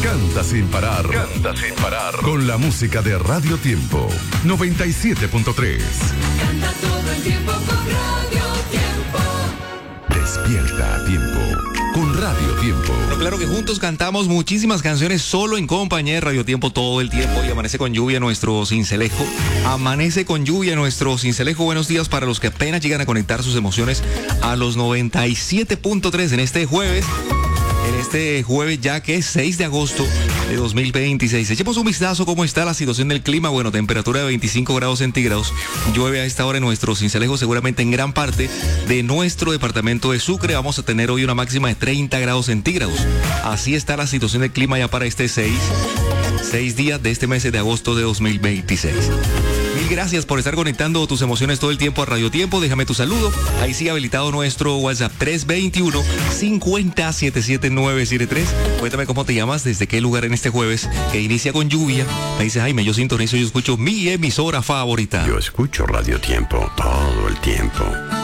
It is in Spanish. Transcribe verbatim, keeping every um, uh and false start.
Canta sin parar. Canta sin parar. Con la música de Radio Tiempo. noventa y siete punto tres. Canta todo el tiempo con Radio Tiempo. Despierta a tiempo. Con Radio Tiempo. Pero claro que juntos cantamos muchísimas canciones solo en compañía de Radio Tiempo todo el tiempo. Y amanece con lluvia nuestro Cincelejo. Amanece con lluvia nuestro Cincelejo. Buenos días para los que apenas llegan a conectar sus emociones a los noventa y siete punto tres en este jueves. En este jueves ya que es seis de agosto de dos mil veintiséis. Echemos un vistazo cómo está la situación del clima. Bueno, temperatura de veinticinco grados centígrados. Llueve a esta hora en nuestro Cincelejo, seguramente en gran parte de nuestro departamento de Sucre. Vamos a tener hoy una máxima de treinta grados centígrados. Así está la situación del clima ya para este seis, seis días de este mes de agosto de dos mil veintiséis. Mil gracias por estar conectando tus emociones todo el tiempo a Radio Tiempo. Déjame tu saludo. Ahí sigue habilitado nuestro WhatsApp tres dos uno, cinco cero, siete siete nueve siete tres. Cuéntame cómo te llamas, desde qué lugar en este jueves que inicia con lluvia. Me dice Jaime, yo sintonizo, yo escucho mi emisora favorita. Yo escucho Radio Tiempo todo el tiempo.